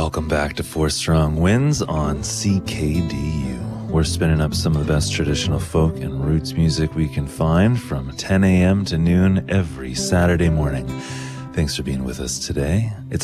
Welcome back to Four Strong Winds on CKDU. We're spinning up some of the best traditional folk and roots music we can find from 10 a.m. to noon every Saturday morning. Thanks for being with us today. It's